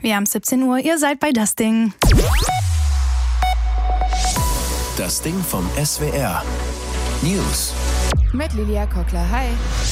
Wir haben 17 Uhr, ihr seid bei Das Ding. Das Ding vom SWR. News. Mit Lilia Kockler. Hi.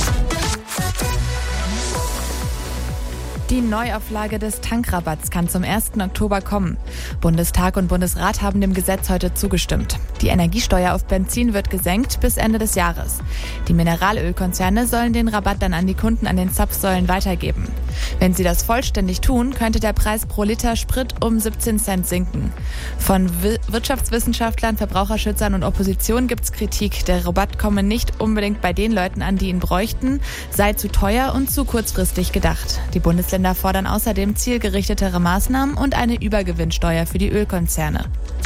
Die Neuauflage des Tankrabatts kann zum 1. Oktober kommen. Bundestag und Bundesrat haben dem Gesetz heute zugestimmt. Die Energiesteuer auf Benzin wird gesenkt bis Ende des Jahres. Die Mineralölkonzerne sollen den Rabatt dann an die Kunden an den Zapfsäulen weitergeben. Wenn sie das vollständig tun, könnte der Preis pro Liter Sprit um 17 Cent sinken. Von Wirtschaftswissenschaftlern, Verbraucherschützern und Opposition gibt's Kritik. Der Rabatt komme nicht unbedingt bei den Leuten an, die ihn bräuchten, sei zu teuer und zu kurzfristig gedacht. Die Bundesländer fordern außerdem zielgerichtetere Maßnahmen und eine Übergewinnsteuer für die Ölkonzerne.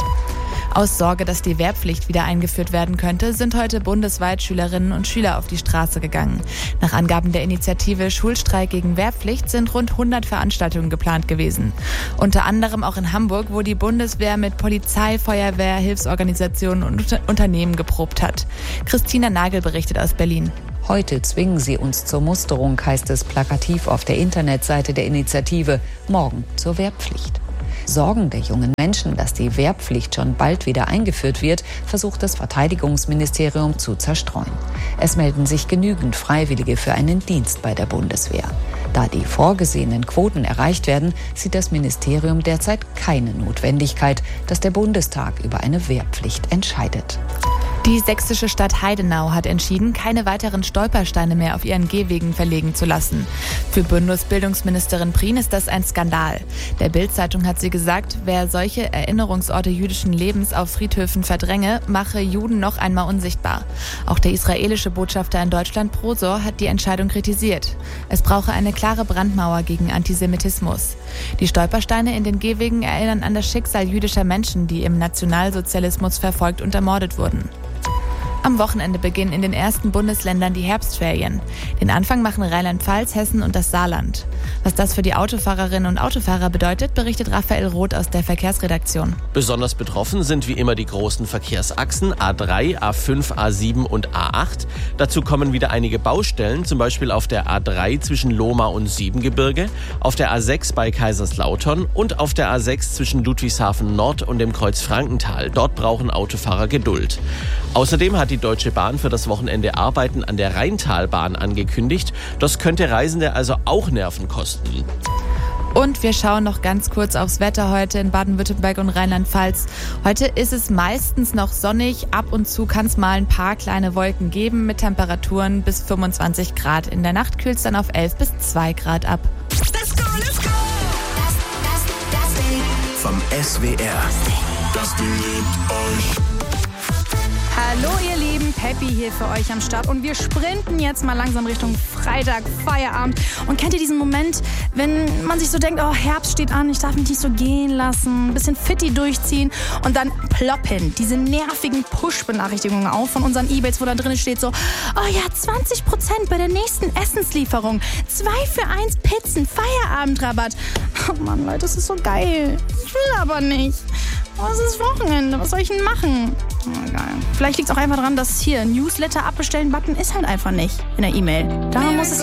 Aus Sorge, dass die Wehrpflicht wieder eingeführt werden könnte, sind heute bundesweit Schülerinnen und Schüler auf die Straße gegangen. Nach Angaben der Initiative Schulstreik gegen Wehrpflicht sind rund 100 Veranstaltungen geplant gewesen. Unter anderem auch in Hamburg, wo die Bundeswehr mit Polizei, Feuerwehr, Hilfsorganisationen und Unternehmen geprobt hat. Christina Nagel berichtet aus Berlin. Heute zwingen sie uns zur Musterung, heißt es plakativ auf der Internetseite der Initiative. Morgen zur Wehrpflicht. Sorgen der jungen Menschen, dass die Wehrpflicht schon bald wieder eingeführt wird, versucht das Verteidigungsministerium zu zerstreuen. Es melden sich genügend Freiwillige für einen Dienst bei der Bundeswehr. Da die vorgesehenen Quoten erreicht werden, sieht das Ministerium derzeit keine Notwendigkeit, dass der Bundestag über eine Wehrpflicht entscheidet. Die sächsische Stadt Heidenau hat entschieden, keine weiteren Stolpersteine mehr auf ihren Gehwegen verlegen zu lassen. Für Bundesbildungsministerin Prien ist das ein Skandal. Der Bild-Zeitung hat sie gesagt, wer solche Erinnerungsorte jüdischen Lebens auf Friedhöfen verdränge, mache Juden noch einmal unsichtbar. Auch der israelische Botschafter in Deutschland, Prosor, hat die Entscheidung kritisiert. Es brauche eine klare Brandmauer gegen Antisemitismus. Die Stolpersteine in den Gehwegen erinnern an das Schicksal jüdischer Menschen, die im Nationalsozialismus verfolgt und ermordet wurden. Am Wochenende beginnen in den ersten Bundesländern die Herbstferien. Den Anfang machen Rheinland-Pfalz, Hessen und das Saarland. Was das für die Autofahrerinnen und Autofahrer bedeutet, berichtet Raphael Roth aus der Verkehrsredaktion. Besonders betroffen sind wie immer die großen Verkehrsachsen A3, A5, A7 und A8. Dazu kommen wieder einige Baustellen, zum Beispiel auf der A3 zwischen Lohmar und Siebengebirge, auf der A6 bei Kaiserslautern und auf der A6 zwischen Ludwigshafen Nord und dem Kreuz Frankenthal. Dort brauchen Autofahrer Geduld. Außerdem hat die Deutsche Bahn für das Wochenende Arbeiten an der Rheintalbahn angekündigt. Das könnte Reisende also auch Nerven kosten. Und wir schauen noch ganz kurz aufs Wetter heute in Baden-Württemberg und Rheinland-Pfalz. Heute ist es meistens noch sonnig. Ab und zu kann es mal ein paar kleine Wolken geben mit Temperaturen bis 25 Grad. In der Nacht kühlt es dann auf 11 bis 2 Grad ab. Let's go, let's go! Das Ding vom SWR. Das Ding liebt euch. Hallo ihr Lieben, Peppi hier für euch am Start und wir sprinten jetzt mal langsam Richtung Freitag, Feierabend. Und kennt ihr diesen Moment, wenn man sich so denkt, oh, Herbst steht an, ich darf mich nicht so gehen lassen, ein bisschen Fitti durchziehen und dann ploppen diese nervigen Push-Benachrichtigungen auf von unseren E-Mails, wo da drin steht so, oh ja, 20% bei der nächsten Essenslieferung, 2 für 1 Pizzen, Feierabendrabatt. Oh Mann, Leute, das ist so geil. Ich will aber nicht. Oh, es ist Wochenende, was soll ich denn machen? Oh, geil. Vielleicht liegt es auch einfach daran, dass hier Newsletter abbestellen-Button ist halt einfach nicht in der E-Mail. Da muss es